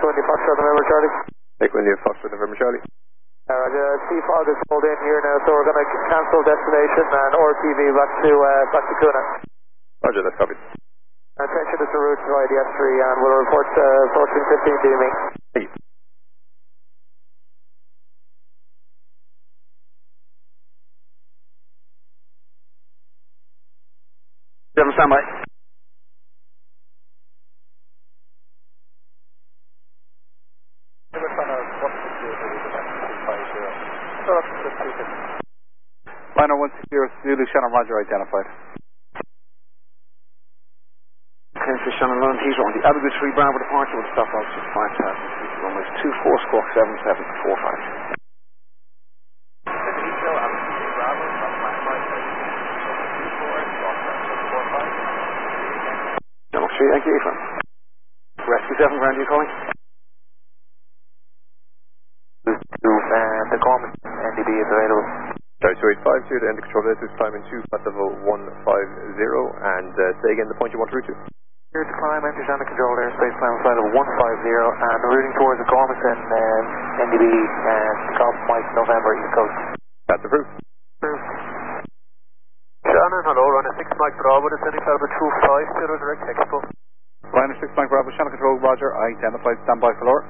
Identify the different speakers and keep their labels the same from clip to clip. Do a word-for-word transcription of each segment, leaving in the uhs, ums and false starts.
Speaker 1: India Foxtrot November Charlie.
Speaker 2: Echo India Foxtrot November Charlie.
Speaker 1: Uh, Roger, sea fog is pulled in here now, so we're going to cancel destination and R T V back to, uh, back to Kuna.
Speaker 2: Roger, that's copied.
Speaker 1: Attention, it's a route via the S three and we'll report uh, fourteen fifteen D M E.
Speaker 2: Thank you.
Speaker 3: Seven standby.
Speaker 4: Liner one six zero Zulu Shannon Roger identified.
Speaker 3: ten for Shannon Lund, he's on the Abigail three Bravo departure with stop off five thousand feet, runways two four squawk seven seven four five. Number three, thank you, from Rescue seven, ground you calling?
Speaker 1: And the Gorman N D B is available.
Speaker 2: Sorry, two eight five two to end the control distance, climb into flight level one five zero, and uh, say again the point you want to route to.
Speaker 1: Here to climb, enters under control airspace, climb flight level one five zero, and routing towards the Gormison um, N D B and Golf Mike November East Coast.
Speaker 2: That's approved.
Speaker 1: Approved. Shannon, hello, running six Mike Bravo, descending flight level two five zero, direct expo.
Speaker 4: Liner six Mike Bravo, Shannon Control Roger, identified, standby for Laura.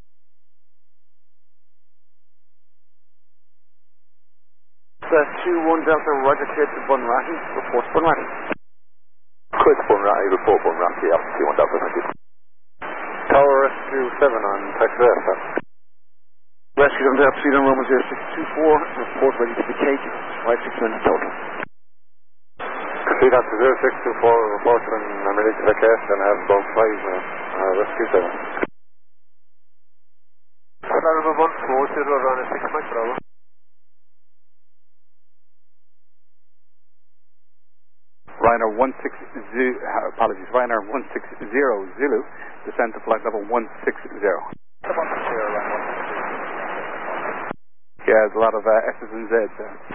Speaker 3: two one Delta Roger, cleared to Bunratty, report Bunratty.
Speaker 2: Chris Bunratty, report Bunratty, up two one Delta, thank you.
Speaker 3: Tower Rescue seven on Texas Air, sir. Rescue seven Delta, Sweden, Roman zero six two four, report ready to be taken, five six minutes total.
Speaker 5: Proceed on to zero six two four, report on emergency vacation, have both five, uh, uh, Rescue seven.
Speaker 1: Flight level one four zero, running six Mike Bravo.
Speaker 4: Ryanair one six zero, apologies, Ryanair one six zero Zulu, descend to flight level one six zero. Yeah, there's a lot of uh, S's and Z's there.